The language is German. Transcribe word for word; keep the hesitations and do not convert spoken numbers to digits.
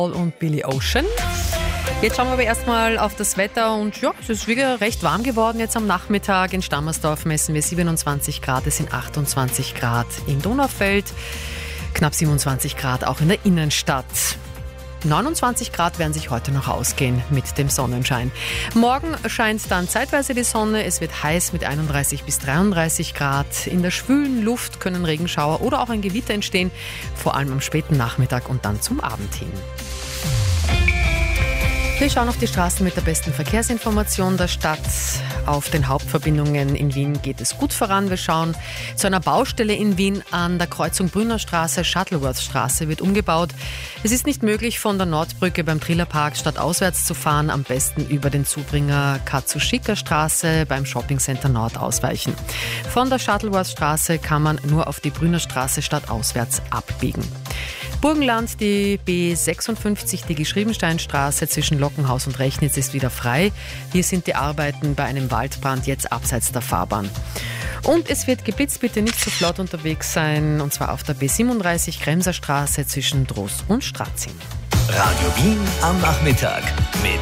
Und Billy Ocean. Jetzt schauen wir aber erstmal auf das Wetter und ja, es ist wieder recht warm geworden jetzt am Nachmittag. In Stammersdorf messen wir siebenundzwanzig Grad, es sind achtundzwanzig Grad in Donaufeld, knapp siebenundzwanzig Grad auch in der Innenstadt. neunundzwanzig Grad werden sich heute noch ausgehen mit dem Sonnenschein. Morgen scheint dann zeitweise die Sonne. Es wird heiß mit einunddreißig bis dreiunddreißig Grad. In der schwülen Luft können Regenschauer oder auch ein Gewitter entstehen, vor allem am späten Nachmittag und dann zum Abend hin. Wir schauen auf die Straßen mit der besten Verkehrsinformation der Stadt. Auf den Hauptverbindungen in Wien geht es gut voran. Wir schauen zu einer Baustelle in Wien an der Kreuzung Brünnerstraße, Shuttleworth-Straße wird umgebaut. Es ist nicht möglich, von der Nordbrücke beim Trillerpark stadtauswärts zu fahren. Am besten über den Zubringer Katsushika-Straße beim Shoppingcenter Nord ausweichen. Von der Shuttleworth-Straße kann man nur auf die Brünnerstraße stadtauswärts abbiegen. Burgenland, die B sechsundfünfzig, die Geschriebensteinstraße zwischen Lockenhaus und Rechnitz ist wieder frei. Hier sind die Arbeiten bei einem Waldbrand jetzt abseits der Fahrbahn. Und es wird geblitzt, bitte nicht zu flott unterwegs sein, und zwar auf der B siebenunddreißig Kremser Straße zwischen Droß und Stratzing. Radio Wien am Nachmittag mit